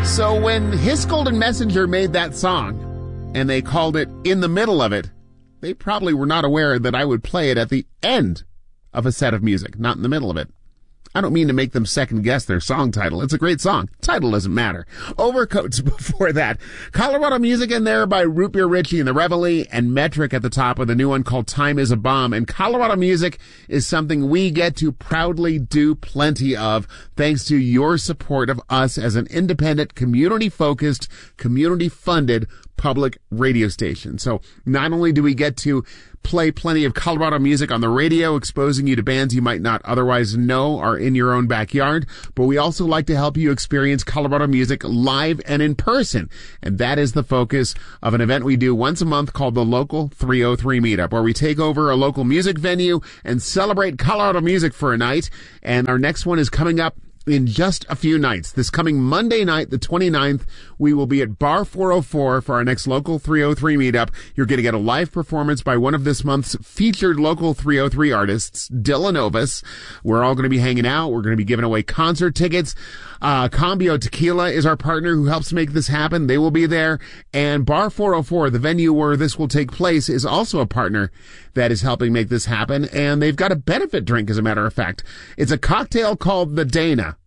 So when Hiss Golden Messenger made that song, and they called it In the Middle of It, they probably were not aware that I would play it at the end of a set of music, not in the middle of it. I don't mean to make them second guess their song title. It's a great song. Title doesn't matter. Overcoats before that. Colorado Music in there by Root Beer Richie and the Reveille, and Metric at the top with a new one called Time is a Bomb. And Colorado Music is something we get to proudly do plenty of thanks to your support of us as an independent, community-focused, community-funded public radio station. So not only do we get to play plenty of Colorado music on the radio, exposing you to bands you might not otherwise know are in your own backyard, but we also like to help you experience Colorado music live and in person. And that is the focus of an event we do once a month called the Local 303 Meetup, where we take over a local music venue and celebrate Colorado music for a night. And our next one is coming up in just a few nights. This coming Monday night, the 29th, we will be at Bar 404 for our next Local 303 meetup. You're going to get a live performance by one of this month's featured Local 303 artists, Dylan Ovis. We're all going to be hanging out. We're going to be giving away concert tickets. Cambio Tequila is our partner who helps make this happen. They will be there. And Bar 404, the venue where this will take place, is also a partner that is helping make this happen. And they've got a benefit drink, as a matter of fact. It's a cocktail called the Dana.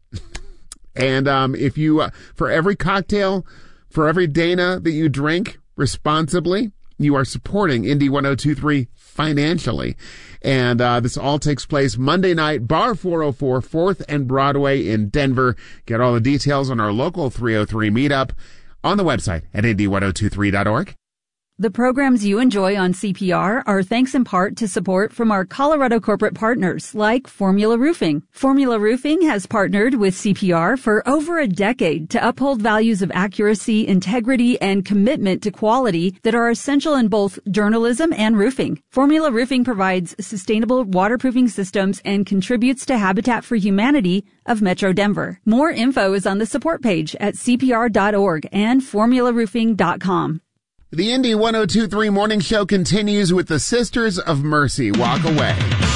And if you, for every cocktail, for every Dana that you drink responsibly, you are supporting Indie 102.3 financially. And this all takes place Monday night, Bar 404, 4th and Broadway in Denver. Get all the details on our Local 303 meetup on the website at indie1023.org. The programs you enjoy on CPR are thanks in part to support from our Colorado corporate partners like Formula Roofing. Formula Roofing has partnered with CPR for over a decade to uphold values of accuracy, integrity, and commitment to quality that are essential in both journalism and roofing. Formula Roofing provides sustainable waterproofing systems and contributes to Habitat for Humanity of Metro Denver. More info is on the support page at cpr.org and formularoofing.com. The Indie 102.3 Morning Show continues with the Sisters of Mercy, Walk Away.